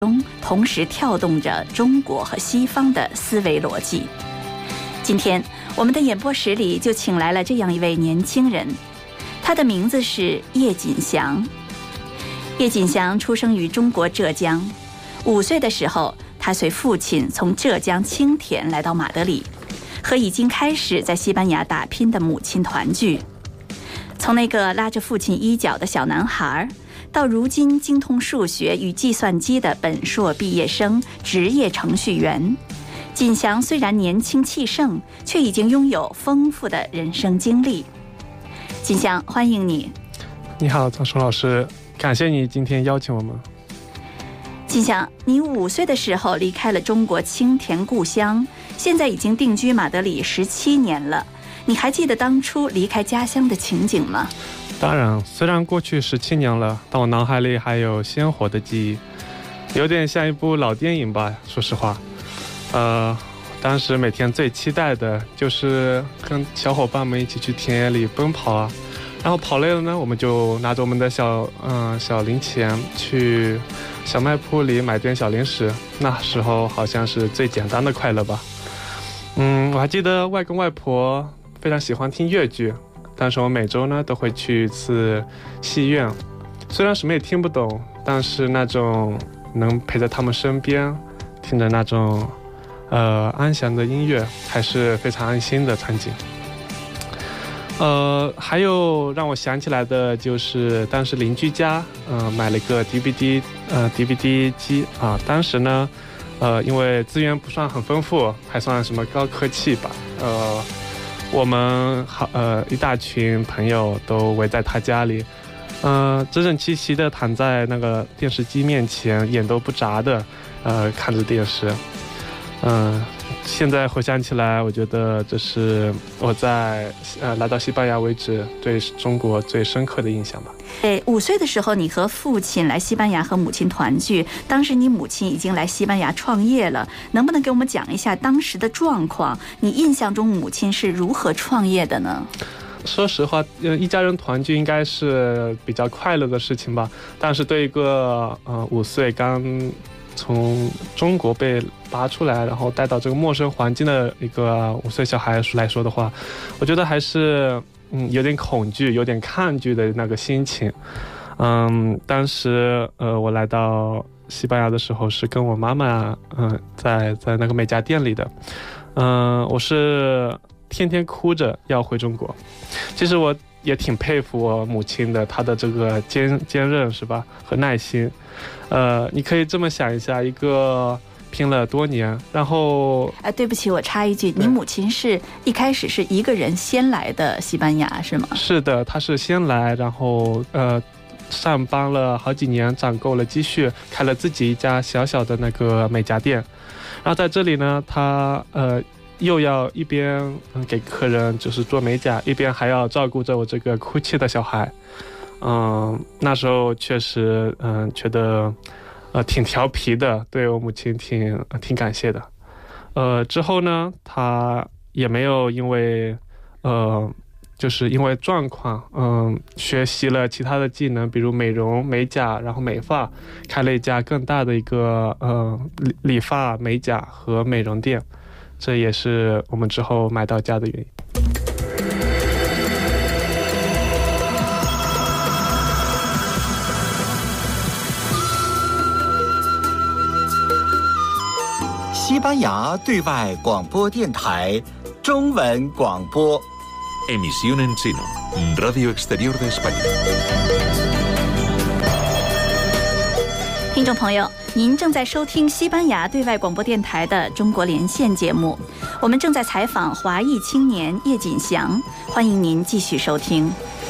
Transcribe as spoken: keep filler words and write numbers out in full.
中同时跳动着中国和西方的思维逻辑。今天我们的演播室里就请来了这样一位年轻人，他的名字是叶锦祥。叶锦祥出生于中国浙江，五岁的时候，他随父亲从浙江青田来到马德里，和已经开始在西班牙打拼的母亲团聚。从那个拉着父亲衣角的小男孩，到如今精通数学与计算机的本硕毕业生、职业程序员，锦祥虽然年轻气盛，却已经拥有丰富的人生经历。锦祥，欢迎你。 你好，张松老师，感谢你今天邀请我们。 锦祥，你五岁的时候离开了中国青田故乡，现在已经定居马德里十七年了。你还记得当初离开家乡的情景吗？ 当然，虽然过去十七年了，但我脑海里还有鲜活的记忆，有点像一部老电影吧。说实话，呃，当时每天最期待的就是跟小伙伴们一起去田野里奔跑啊，然后跑累了呢，我们就拿着我们的小嗯、呃、小零钱去小卖铺里买点小零食。那时候好像是最简单的快乐吧。嗯，我还记得外公外婆非常喜欢听粤剧。但是我每周呢都会去一次戏院，虽然什么也听不懂，但是那种能陪在他们身边，听着那种呃安详的音乐，还是非常安心的场景。呃，还有让我想起来的就是当时邻居家呃买了一个 D V D 呃 D V D 机啊，当时呢呃因为资源不算很丰富，还算什么高科技吧，呃。我们好呃一大群朋友都围在他家里，呃整整齐齐的躺在那个电视机面前，眼都不眨的呃看着电视。嗯、呃，现在回想起来，我觉得这是我在呃来到西班牙为止对中国最深刻的印象吧。 对，五岁的时候，你和父亲来西班牙和母亲团聚，当时你母亲已经来西班牙创业了，能不能给我们讲一下当时的状况？你印象中母亲是如何创业的呢？ 说实话，一家人团聚应该是比较快乐的事情吧，但是对一个呃五岁刚从中国被拔出来，然后带到这个陌生环境的一个五岁小孩来说的话，我觉得还是嗯有点恐惧、有点抗拒的那个心情。嗯，当时呃我来到西班牙的时候是跟我妈妈嗯、呃、在在那个美甲店里的，嗯、呃，我是天天哭着要回中国。其实我也挺佩服我母亲的，她的这个坚坚韧是吧和耐心。呃，你可以这么想一下，一个拼了多年，然后哎，对不起，我插一句，你母亲是一开始是一个人先来的西班牙是吗？ 是的，她是先来，然后呃上班了好几年，攒够了积蓄，开了自己一家小小的那个美甲店。然后在这里呢，她呃又要一边给客人就是做美甲，一边还要照顾着我这个哭泣的小孩。嗯，那时候确实嗯觉得呃挺调皮的，对我母亲挺挺感谢的。呃之后呢，她也没有因为呃就是因为状况嗯学习了其他的技能，比如美容、美甲，然后美发，开了一家更大的一个呃理理发、美甲和美容店。这也是我们之后买到家的原因。 西班牙对外广播电台中文广播。 Emisión en chino, Radio Exterior de España。 听众朋友，您正在收听西班牙对外广播电台的中国连线节目，我们正在采访华裔青年叶锦祥，欢迎您继续收听。